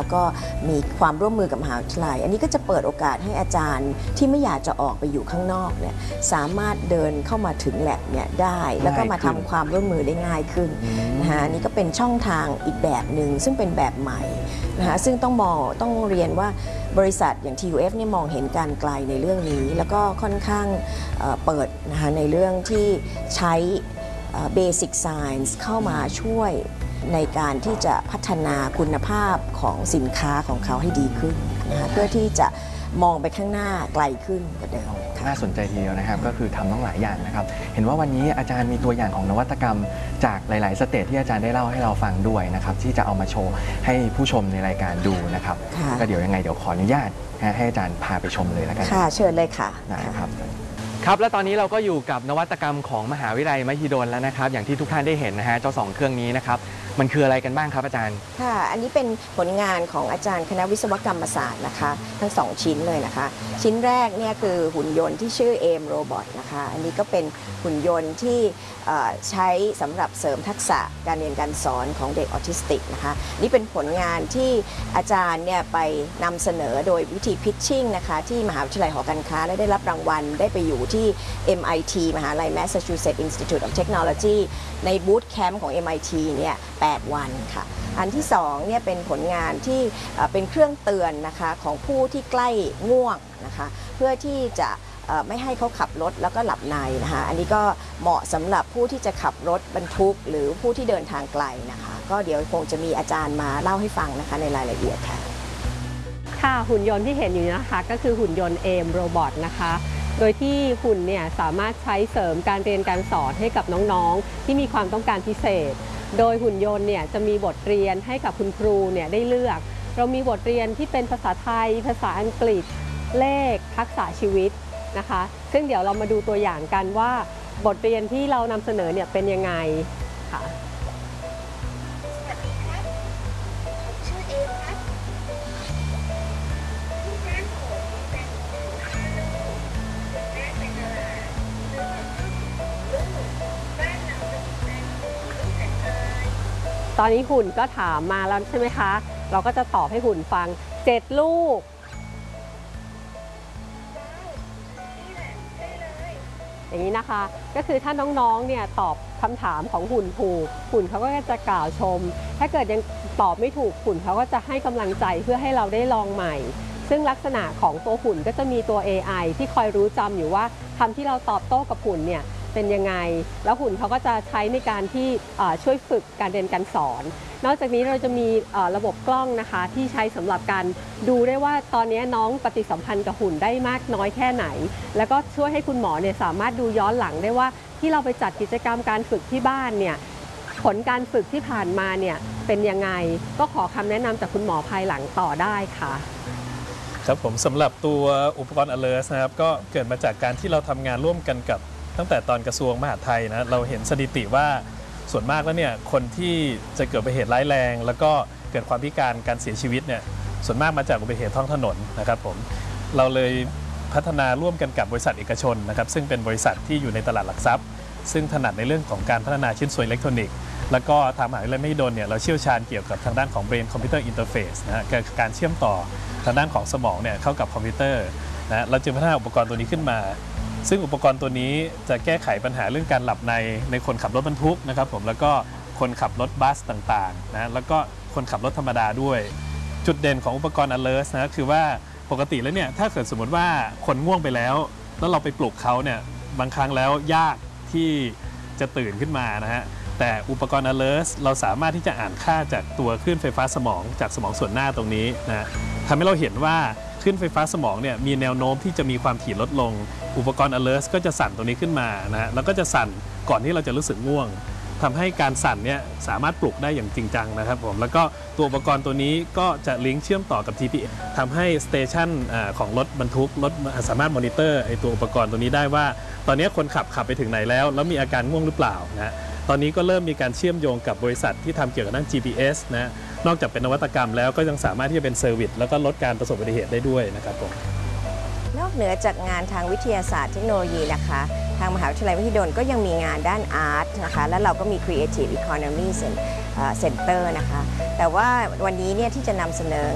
แล้วก็มีความร่วมมือกับมหาวิทยาลัยอันนี้ก็จะเปิดโอกาสให้อาจารย์ที่ไม่อยากจะออกไปอยู่ข้างนอกเนี่ยสามารถเดินเข้ามาถึงแลบเนี่ยได้แล้วก็มาทำความร่วมมือได้ง่ายขึ้นนะคะนี่ก็เป็นช่องทางอีกแบบหนึ่งซึ่งเป็นแบบใหม่นะคะซึ่งต้องเรียนว่าบริษัทอย่าง TUF เนี่ยมองเห็นการไกลในเรื่องนี้แล้วก็ค่อนข้างเปิดนะคะในเรื่องที่ใช้ Basic Science เข้ามาช่วยในการที่จะพัฒนาคุณภาพของสินค้าของเขาให้ดีขึ้นนะคะเพื่อที่จะมองไปข้างหน้าไกลขึ้นกว่าเดิมน่าสนใจทีเดียวนะครับก็คือทำต้องหลายอย่างนะครับเห็นว่าวันนี้อาจารย์มีตัวอย่างของนวัตกรรมจากหลายๆสเตจที่อาจารย์ได้เล่าให้เราฟังด้วยนะครับที่จะเอามาโชว์ให้ผู้ชมในรายการดูนะครับก็เดี๋ยวยังไงเดี๋ยวขออนุญาตให้อาจารย์พาไปชมเลยแล้วกันค่ะเชิญเลยค่ะนะครับและตอนนี้เราก็อยู่กับนวัตกรรมของมหาวิทยาลัยมหิดลแล้วนะครับอย่างที่ทุกท่านได้เห็นนะฮะเจ้า2เครื่องนี้นะครับมันคืออะไรกันบ้างครับอาจารย์ค่ะอันนี้เป็นผลงานของอาจารย์คณะวิศวกรรมศาสตร์นะคะทั้ง2ชิ้นเลยนะคะชิ้นแรกเนี่ยคือหุ่นยนต์ที่ชื่อ AIM Robot นะคะอันนี้ก็เป็นหุ่นยนต์ที่ใช้สำหรับเสริมทักษะการเรียนการสอนของเด็กออทิสติกนะคะนี่เป็นผลงานที่อาจารย์เนี่ยไปนำเสนอโดยวิธีพิชชิ่งนะคะที่มหาวิทยาลัยหอการค้าและได้รับรางวัลได้ไปอยู่ที่ MIT มหาลัย Massachusetts Institute of Technology ในบูตแคมป์ของ MIT เนี่ย8 วันค่ะอันที่2เนี่ยเป็นผลงานที่เป็นเครื่องเตือนนะคะของผู้ที่ใกล้ง่วงนะคะเพื่อที่จะไม่ให้เขาขับรถแล้วก็หลับในนะคะอันนี้ก็เหมาะสำหรับผู้ที่จะขับรถบรรทุกหรือผู้ที่เดินทางไกลนะคะก็เดี๋ยวคงจะมีอาจารย์มาเล่าให้ฟังนะคะในรายละเอียดค่ะค่ะหุ่นยนต์ที่เห็นอยู่นะคะก็คือหุ่นยนต์ AIM Robot นะคะโดยที่หุ่นเนี่ยสามารถใช้เสริมการเรียนการสอนให้กับน้องๆที่มีความต้องการพิเศษโดยหุ่นยนต์เนี่ยจะมีบทเรียนให้กับคุณครูเนี่ยได้เลือกเรามีบทเรียนที่เป็นภาษาไทยภาษาอังกฤษเลขทักษะชีวิตนะคะซึ่งเดี๋ยวเรามาดูตัวอย่างกันว่าบทเรียนที่เรานำเสนอเนี่ยเป็นยังไงค่ะตอนนี้หุ่นก็ถามมาแล้วใช่ไหมคะเราก็จะตอบให้หุ่นฟัง7 ลูกอย่างนี้นะคะก็คือถ้าน้องๆเนี่ยตอบคำถามของหุ่นถูกหุ่นเขาก็จะกล่าวชมถ้าเกิดยังตอบไม่ถูกหุ่นเขาก็จะให้กำลังใจเพื่อให้เราได้ลองใหม่ซึ่งลักษณะของตัวหุ่นก็จะมีตัว AI ที่คอยรู้จำอยู่ว่าคำที่เราตอบโต้กับหุ่นเนี่ยเป็นยังไงแล้วหุ่นเขาก็จะใช้ในการที่ช่วยฝึกการเรียนการสอนนอกจากนี้เราจะมีระบบกล้องนะคะที่ใช้สำหรับการดูได้ว่าตอนนี้น้องปฏิสัมพันธ์กับหุ่นได้มากน้อยแค่ไหนแล้วก็ช่วยให้คุณหมอเนี่ยสามารถดูย้อนหลังได้ว่าที่เราไปจัดกิจกรรมการฝึกที่บ้านเนี่ยผลการฝึกที่ผ่านมาเนี่ยเป็นยังไงก็ขอคำแนะนำจากคุณหมอภายหลังต่อได้ค่ะครับผมสำหรับตัวอุปกรณ์ Alert นะครับก็เกิดมาจากการที่เราทำงานร่วมกันกับตั้งแต่ตอนกระทรวงมหาดไทยนะเราเห็นสถิติว่าส่วนมากแล้วเนี่ยคนที่จะเกิดอุบัติเหตุร้ายแรงแล้วก็เกิดความพิการการเสียชีวิตเนี่ยส่วนมากมาจากอุบัติเหตุท้องถนนนะครับผมเราเลยพัฒนาร่วมกันกับบริษัทเอกชนนะครับซึ่งเป็นบริษัทที่อยู่ในตลาดหลักทรัพย์ซึ่งถนัดในเรื่องของการพัฒนาชิ้นส่วนอิเล็กทรอนิกส์แล้วก็ทางมหาวิทยาลัยมหิดลเนี่ยเราเชี่ยวชาญเกี่ยวกับทางด้านของ Brain Computer Interface นะฮะการเชื่อมต่อทางด้านของสมองเนี่ยเข้ากับคอมพิวเตอร์นะเราจึงพัฒนาอุปกรณ์ตัวนี้ขึ้นมาซึ่งอุปกรณ์ตัวนี้จะแก้ไขปัญหาเรื่องการหลับในคนขับรถบรรทุกนะครับผมแล้วก็คนขับรถบัสต่างๆนะแล้วก็คนขับรถธรรมดาด้วยจุดเด่นของอุปกรณ์ Alert นะคือว่าปกติแล้วเนี่ยถ้าเกิดสมมติว่าคนง่วงไปแล้วเราไปปลุกเขาเนี่ยบางครั้งแล้วยากที่จะตื่นขึ้นมานะฮะแต่อุปกรณ์ Alert เราสามารถที่จะอ่านค่าจากตัวคลื่นไฟฟ้าสมองจากสมองส่วนหน้าตรงนี้นะทำให้เราเห็นว่าคลื่นไฟฟ้าสมองเนี่ยมีแนวโน้มที่จะมีความถี่ลดลงอุปกรณ์ Alert ก็จะสั่นตรงนี้ขึ้นมานะแล้วก็จะสั่นก่อนที่เราจะรู้สึกง่วงทำให้การสั่นเนี่ยสามารถปลุกได้อย่างจริงจังนะครับผมแล้วก็ตัวอุปกรณ์ตัวนี้ก็จะลิงก์เชื่อมต่อกับ GPS ทำให้สเตชันของรถบรรทุกรถสามารถมอนิเตอร์ไอตัวอุปกรณ์ตัวนี้ได้ว่าตอนนี้คนขับไปถึงไหนแล้วมีอาการง่วงหรือเปล่านะตอนนี้ก็เริ่มมีการเชื่อมโยงกับบริษัทที่ทำเกี่ยวกับด้าน GPS นะนอกจากเป็นนวัตกรรมแล้วก็ยังสามารถที่จะเป็นเซอร์วิสแล้วก็ลดการประสบอุบัติเหตุได้ด้วยนะครับผมนอกเหนือจากงานทางวิทยาศาสตร์เทคโนโลยีนะคะทางมหาวิทยาลัยมหิดลก็ยังมีงานด้านอาร์ตนะคะและเราก็มี Creative Economy Center นะคะแต่ว่าวันนี้เนี่ยที่จะนำเสนอ